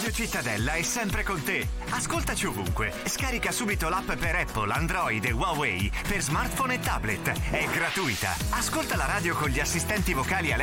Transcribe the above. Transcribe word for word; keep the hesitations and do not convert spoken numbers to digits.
Radio Cittadella è sempre con te. Ascoltaci ovunque. Scarica subito l'app per Apple, Android e Huawei per smartphone e tablet. È gratuita. Ascolta la radio con gli assistenti vocali Alexa